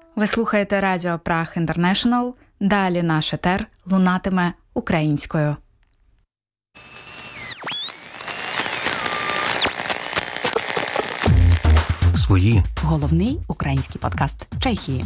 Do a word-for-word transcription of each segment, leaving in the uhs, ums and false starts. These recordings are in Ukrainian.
Ви слухаєте Радіо Праг Інтернешнл. Далі наш етер лунатиме українською. Свої. Головний український подкаст Чехії.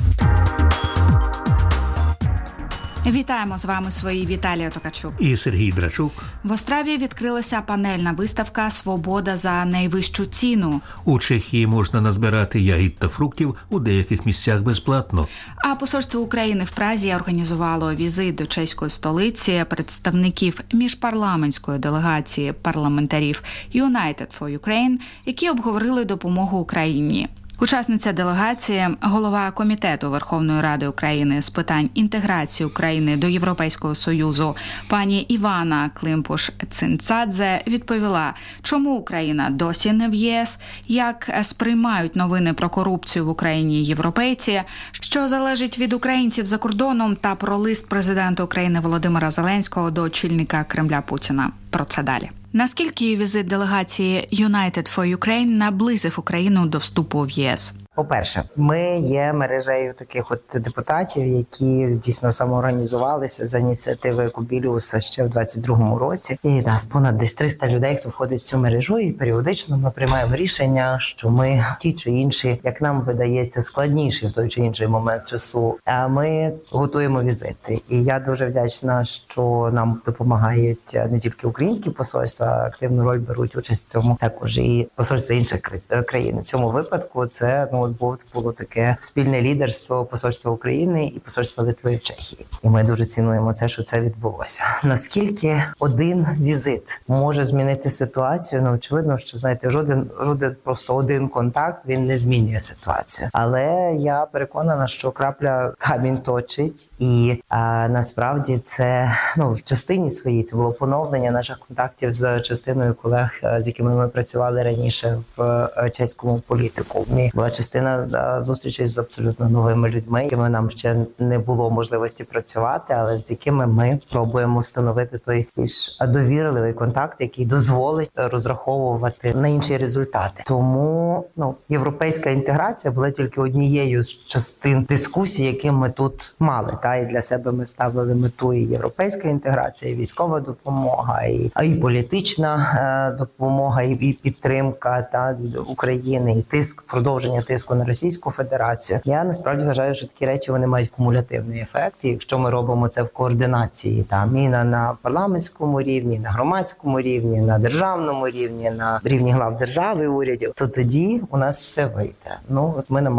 Вітаємо, з вами свої Віталія Токачук і Сергій Драчук. В Острові відкрилася панельна виставка «Свобода за найвищу ціну». У Чехії можна назбирати ягід та фруктів у деяких місцях безплатно. А посольство України в Празі організувало візит до чеської столиці представників міжпарламентської делегації парламентарів United for Ukraine, які обговорили допомогу Україні. Учасниця делегації, голова Комітету Верховної Ради України з питань інтеграції України до Європейського Союзу пані Івана Климпуш-Цинцадзе відповіла, чому Україна досі не в ЄС, як сприймають новини про корупцію в Україні європейці, що залежить від українців за кордоном, та про лист президента України Володимира Зеленського до очільника Кремля Путіна. Про це далі. Наскільки візит делегації United for Ukraine наблизив Україну до вступу в ЄС? По-перше, ми є мережею таких от депутатів, які дійсно самоорганізувалися за ініціативи Кубіліуса ще в двадцять другому році. І нас понад десь триста людей, хто входить в цю мережу, і періодично ми приймаємо рішення, що ми ті чи інші, як нам видається, складніші в той чи інший момент часу, а ми готуємо візити. І я дуже вдячна, що нам допомагають не тільки українські посольства, активну роль беруть участь в цьому також і посольства інших країн. В цьому випадку це, ну, От було таке спільне лідерство посольства України і посольства Литви в Чехії. І ми дуже цінуємо це, що це відбулося. Наскільки один візит може змінити ситуацію? Ну, очевидно, що, знаєте, жоден, жоден просто один контакт, він не змінює ситуацію. Але я переконана, що крапля камінь точить. І а, насправді це, ну, в частині своїй, це було поновлення наших контактів з частиною колег, з якими ми працювали раніше в чеському політику. Була частина зустрічей з абсолютно новими людьми, з якими нам ще не було можливості працювати, але з якими ми пробуємо встановити той більш довірливий контакт, який дозволить розраховувати на інші результати. Тому, ну, європейська інтеграція була тільки однією з частин дискусій, які ми тут мали. Та і для себе ми ставили мету і європейська інтеграція, і військова допомога, і, а і політична е, допомога, і, і підтримка та України, і тиск, продовження тиску на Російську Федерацію. Я насправді вважаю, що такі речі вони мають кумулятивний ефект. І якщо ми робимо це в координації, там і на, на парламентському рівні, на громадському рівні, на державному рівні, на рівні глав держави і урядів, то тоді у нас все вийде. Ну от ми